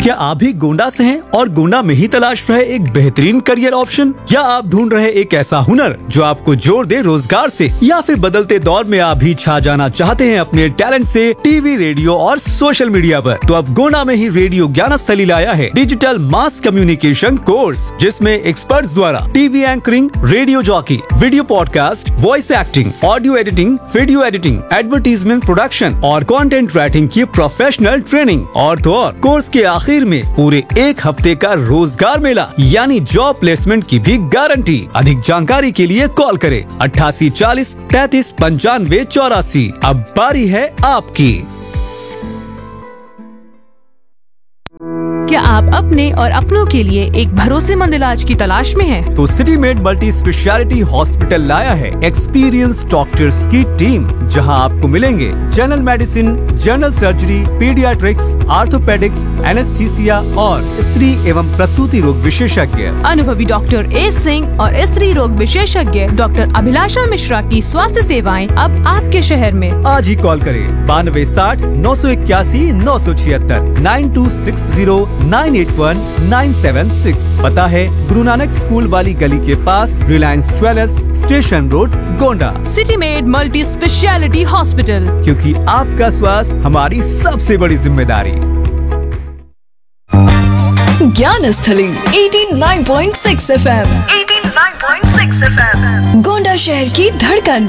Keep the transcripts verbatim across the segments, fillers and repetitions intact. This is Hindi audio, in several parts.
क्या आप भी गोंडा से हैं और गोंडा में ही तलाश रहे एक बेहतरीन करियर ऑप्शन, या आप ढूंढ रहे एक ऐसा हुनर जो आपको जोड़ दे रोजगार से, या फिर बदलते दौर में आप भी छा जाना चाहते हैं अपने टैलेंट से टीवी, रेडियो और सोशल मीडिया पर, तो अब गोंडा में ही रेडियो ज्ञानस्थली लाया है डिजिटल मास कम्युनिकेशन कोर्स, जिसमें एक्सपर्ट्स द्वारा TV anchoring, radio jockey, video podcast, voice acting, audio editing, video editing, advertisement production और कंटेंट राइटिंग की प्रोफेशनल ट्रेनिंग और तो और कोर्स के आखिर में पूरे एक हफ्ते का रोजगार मेला यानी जॉब प्लेसमेंट की भी गारंटी। अधिक जानकारी के लिए कॉल करें अट्ठासी चालीस तैतीस पंचानवे चौरासी। अब बारी है आपकी। क्या आप अपने और अपनों के लिए एक भरोसेमंद इलाज की तलाश में हैं? तो city made multi speciality hospital लाया है एक्सपीरियंस डॉक्टर्स की टीम, जहां आपको मिलेंगे general medicine, general surgery, paediatrics, orthopaedics, anaesthesia और स्त्री एवं प्रसूति रोग विशेषज्ञ। अनुभवी डॉक्टर ए सिंह और स्त्री रोग विशेषज्ञ डॉक्टर अभिलाषा मिश्रा की स्वास्थ्य सेवाएं अब आपके शहर में। आज ही कॉल करें बानवे साठ नौ सौ इक्यासी नौ सौ छिहत्तर nine to six zero nine eight one nine seven six. पता है गुरु नानक स्कूल वाली गली के पास, Reliance jewellers, station road, Gonda. City made multi speciality hospital, क्योंकि आपका स्वास्थ्य हमारी सबसे बड़ी जिम्मेदारी। Gyansthali eighty nine point six F M, eighty nine point six F M, Gonda शहर की धड़कन।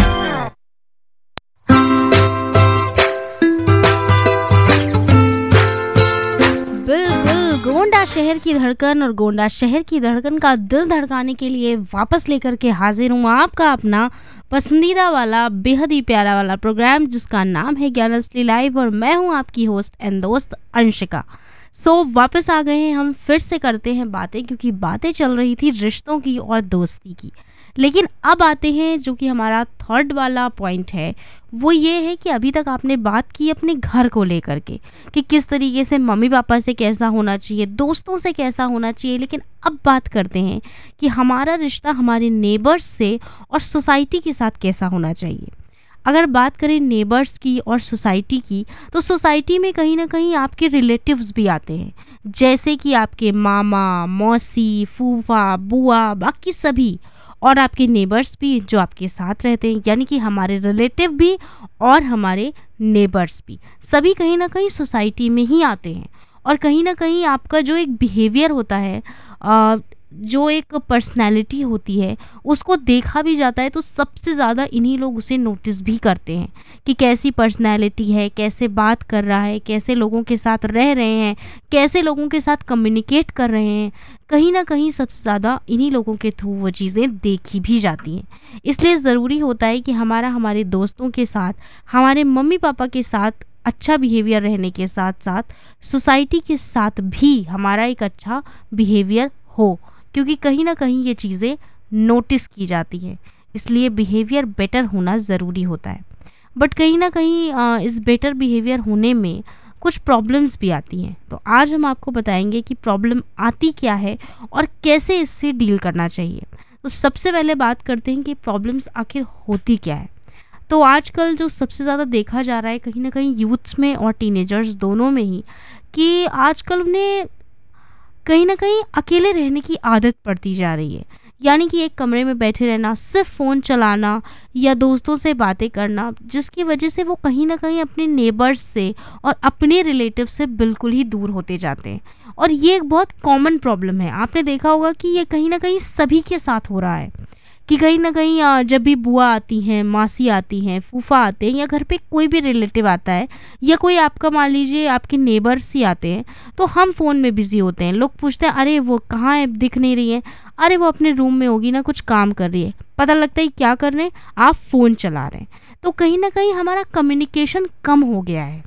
गोंडा शहर की धड़कन और गोंडा शहर की धड़कन का दिल धड़काने के लिए वापस लेकर के हाजिर हूँ आपका अपना पसंदीदा वाला, बेहद ही प्यारा वाला प्रोग्राम, जिसका नाम है ज्ञानस्थली लाइव, और मैं हूँ आपकी होस्ट एंड दोस्त अंशिका। सो so, वापस आ गए हैं हम, फिर से करते हैं बातें, क्योंकि बातें चल रही थी रिश्तों की और दोस्ती की। लेकिन अब आते हैं जो कि हमारा थर्ड वाला पॉइंट है, वो ये है कि अभी तक आपने बात की अपने घर को लेकर के कि किस तरीके से मम्मी पापा से कैसा होना चाहिए, दोस्तों से कैसा होना चाहिए। लेकिन अब बात करते हैं कि हमारा रिश्ता हमारे नेबर्स से और सोसाइटी के साथ कैसा होना चाहिए। अगर बात करें नेबर्स की और सोसाइटी की, तो सोसाइटी में कहीं ना कहीं आपके रिलेटिव्स भी आते हैं, जैसे कि आपके मामा, मौसी, फूफा, बुआ, बाकी सभी, और आपके नेबर्स भी जो आपके साथ रहते हैं, यानी कि हमारे रिलेटिव भी और हमारे नेबर्स भी, सभी कहीं ना कहीं सोसाइटी में ही आते हैं। और कहीं ना कहीं आपका जो एक बिहेवियर होता है, आ, जो एक पर्सनैलिटी होती है, उसको देखा भी जाता है। तो सबसे ज़्यादा इन्हीं लोग उसे नोटिस भी करते हैं कि कैसी पर्सनैलिटी है, कैसे बात कर रहा है, कैसे लोगों के साथ रह रहे हैं, कैसे लोगों के साथ कम्युनिकेट कर रहे हैं। कहीं ना कहीं सबसे ज़्यादा इन्हीं लोगों के थ्रू वो चीज़ें देखी भी जाती हैं। इसलिए ज़रूरी होता है कि हमारा हमारे दोस्तों के साथ, हमारे मम्मी पापा के साथ अच्छा बिहेवियर रहने के साथ साथ सोसाइटी के साथ भी हमारा एक अच्छा बिहेवियर हो, क्योंकि कहीं ना कहीं ये चीज़ें नोटिस की जाती हैं। इसलिए बिहेवियर बेटर होना ज़रूरी होता है। बट कहीं ना कहीं आ, इस बेटर बिहेवियर होने में कुछ प्रॉब्लम्स भी आती हैं। तो आज हम आपको बताएंगे कि प्रॉब्लम आती क्या है और कैसे इससे डील करना चाहिए। तो सबसे पहले बात करते हैं कि प्रॉब्लम्स आखिर होती क्या है। तो आजकल जो सबसे ज़्यादा देखा जा रहा है कहीं ना कहीं यूथ्स में और टीनेजर्स दोनों में ही, कि आजकल उन्हें कहीं ना कहीं अकेले रहने की आदत पड़ती जा रही है। यानी कि एक कमरे में बैठे रहना, सिर्फ फ़ोन चलाना या दोस्तों से बातें करना, जिसकी वजह से वो कहीं ना कहीं अपने नेबर्स से और अपने रिलेटिव से बिल्कुल ही दूर होते जाते हैं। और ये एक बहुत कॉमन प्रॉब्लम है। आपने देखा होगा कि ये कहीं ना कहीं सभी के साथ हो रहा है, कि कहीं ना कहीं जब भी बुआ आती हैं, मासी आती हैं, फूफा आते हैं, या घर पे कोई भी रिलेटिव आता है, या कोई आपका मान लीजिए आपके नेबर्स ही आते हैं, तो हम फ़ोन में बिज़ी होते हैं। लोग पूछते हैं, अरे वो कहाँ है, दिख नहीं रही है, अरे वो अपने रूम में होगी ना, कुछ काम कर रही है। पता लगता है क्या कर रहे हैं, आप फ़ोन चला रहे हैं। तो कहीं ना कहीं हमारा कम्युनिकेशन कम हो गया है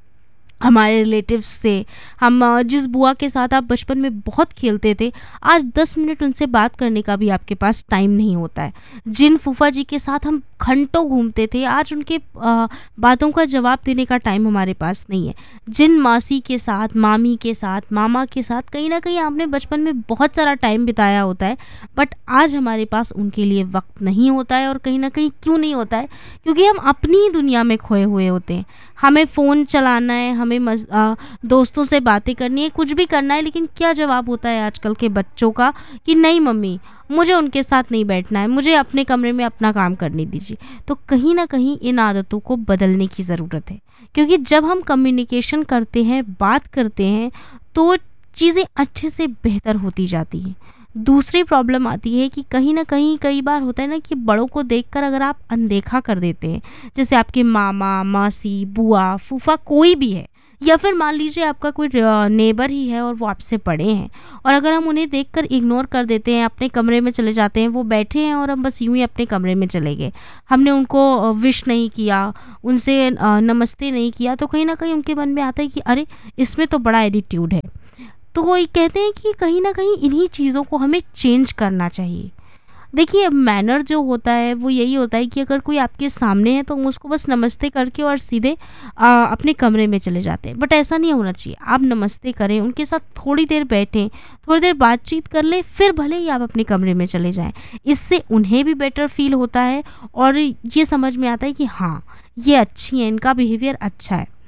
हमारे रिलेटिव्स से। हम जिस बुआ के साथ आप बचपन में बहुत खेलते थे, आज दस मिनट उनसे बात करने का भी आपके पास टाइम नहीं होता है। जिन फूफा जी के साथ हम घंटों घूमते थे, आज उनके आ, बातों का जवाब देने का टाइम हमारे पास नहीं है। जिन मासी के साथ, मामी के साथ, मामा के साथ कहीं ना कहीं आपने बचपन में बहुत सारा टाइम बिताया होता है, बट आज हमारे पास उनके लिए वक्त नहीं होता है। और कहीं ना कहीं क्यों नहीं होता है, क्योंकि हम अपनी ही दुनिया में खोए हुए होते हैं। हमें फ़ोन चलाना है, हमें हमें मज, आ, दोस्तों से बातें करनी है, कुछ भी करना है, लेकिन क्या जवाब होता है आजकल के बच्चों का कि नहीं मम्मी, मुझे उनके साथ नहीं बैठना है, मुझे अपने कमरे में अपना काम करने दीजिए। तो कहीं ना कहीं इन आदतों को बदलने की ज़रूरत है, क्योंकि जब हम कम्युनिकेशन करते हैं, बात करते हैं, तो चीज़ें अच्छे से बेहतर होती जाती हैं। दूसरी प्रॉब्लम आती है कि कहीं ना कहीं कई बार होता है ना कि बड़ों को देखकर अगर आप अनदेखा कर देते हैं, जैसे आपके मामा, मासी, बुआ, फूफा, कोई भी है, या फिर मान लीजिए आपका कोई नेबर ही है और वो आपसे बड़े हैं, और अगर हम उन्हें देखकर इग्नोर कर देते हैं, अपने कमरे में चले जाते हैं, वो बैठे हैं और हम बस यूं ही अपने कमरे में चले गए, हमने उनको विश नहीं किया, उनसे नमस्ते नहीं किया, तो कहीं ना कहीं उनके मन में आता है कि अरे इसमें तो बड़ा एटीट्यूड है। तो वो कहते हैं कि कहीं ना कहीं इन्हीं चीज़ों को हमें चेंज करना चाहिए। देखिए, मैनर जो होता है वो यही होता है कि अगर कोई आपके सामने है तो हम उसको बस नमस्ते करके और सीधे आ, अपने कमरे में चले जाते हैं, बट ऐसा नहीं होना चाहिए। आप नमस्ते करें, उनके साथ थोड़ी देर बैठें, थोड़ी देर बातचीत कर लें, फिर भले ही आप अपने कमरे में चले जाएं। इससे उन्हें भी बेटर फील होता है और ये समझ में आता है कि हाँ, ये अच्छी हैं, इनका बिहेवियर अच्छा है।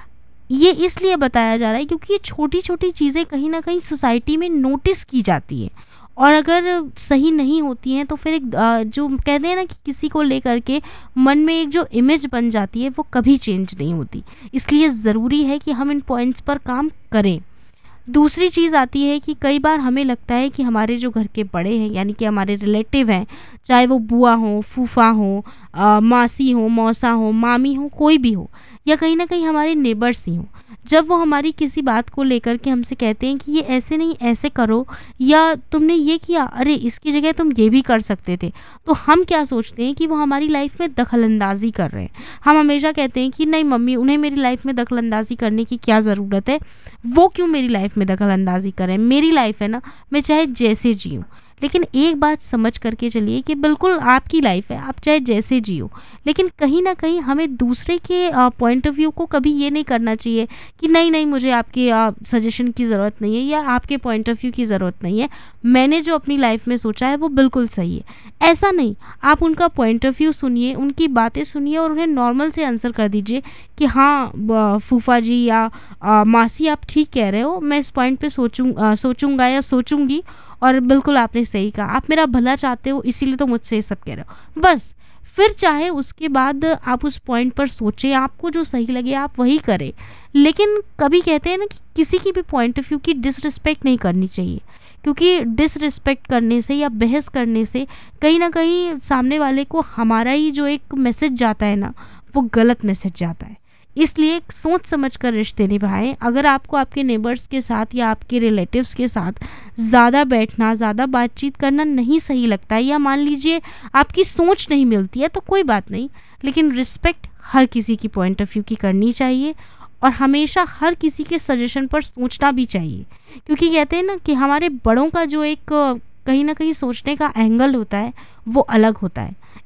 ये इसलिए बताया जा रहा है क्योंकि ये छोटी छोटी चीज़ें कहीं ना कहीं सोसाइटी में नोटिस की जाती हैं, और अगर सही नहीं होती हैं तो फिर एक जो कहते हैं ना कि किसी को लेकर के मन में एक जो इमेज बन जाती है वो कभी चेंज नहीं होती। इसलिए ज़रूरी है कि हम इन पॉइंट्स पर काम करें। दूसरी चीज़ आती है कि कई बार हमें लगता है कि हमारे जो घर के बड़े हैं, यानी कि हमारे रिलेटिव हैं, चाहे वो बुआ हो, फूफा हो, आ, मासी हो, मौसा हो, मामी हो, कोई भी हो, या कहीं ना कहीं हमारे नेबर्स ही हों, जब वो हमारी किसी बात को लेकर के हमसे कहते हैं कि ये ऐसे नहीं ऐसे करो, या तुमने ये किया, अरे इसकी जगह तुम ये भी कर सकते थे, तो हम क्या सोचते हैं कि वो हमारी लाइफ में दखलंदाजी कर रहे हैं। हम हमेशा कहते हैं कि नहीं मम्मी, उन्हें मेरी लाइफ में दखलंदाजी करने की क्या ज़रूरत है, वो क्यों मेरी लाइफ में दखलंदाजी करें, मेरी लाइफ है ना, मैं चाहे जैसे जीऊँ। लेकिन एक बात समझ करके चलिए कि बिल्कुल आपकी लाइफ है, आप चाहे जैसे जियो, लेकिन कहीं ना कहीं हमें दूसरे के पॉइंट ऑफ व्यू को कभी ये नहीं करना चाहिए कि नहीं नहीं मुझे आपके सजेशन की ज़रूरत नहीं है या आपके पॉइंट ऑफ व्यू की ज़रूरत नहीं है, मैंने जो अपनी लाइफ में सोचा है वो बिल्कुल सही है। ऐसा नहीं, आप उनका पॉइंट ऑफ व्यू सुनिए, उनकी बातें सुनिए और उन्हें नॉर्मल से आंसर कर दीजिए कि हाँ फूफा जी या आ, मासी, आप ठीक कह रहे हो, मैं इस पॉइंट पे सोचूं आ, सोचूंगा या सोचूंगी, और बिल्कुल आपने सही कहा, आप मेरा भला चाहते हो इसीलिए तो मुझसे ये सब कह रहे हो। बस फिर चाहे उसके बाद आप उस पॉइंट पर सोचें, आपको जो सही लगे आप वही करें, लेकिन कभी कहते हैं ना कि किसी की भी पॉइंट ऑफ व्यू की डिसरिस्पेक्ट नहीं करनी चाहिए, क्योंकि डिसरिस्पेक्ट करने से या बहस करने से कहीं ना कहीं सामने वाले को हमारा ही जो एक मैसेज जाता है ना, वो गलत मैसेज जाता है। इसलिए सोच समझ कर रिश्ते निभाएं। अगर आपको आपके नेबर्स के साथ या आपके रिलेटिव्स के साथ ज़्यादा बैठना, ज़्यादा बातचीत करना नहीं सही लगता है, या मान लीजिए आपकी सोच नहीं मिलती है, तो कोई बात नहीं, लेकिन रिस्पेक्ट हर किसी की पॉइंट ऑफ व्यू की करनी चाहिए, और हमेशा हर किसी के सजेशन पर सोचना भी चाहिए, क्योंकि कहते हैं ना कि हमारे बड़ों का जो एक कहीं ना कहीं सोचने का एंगल होता है वो अलग होता है।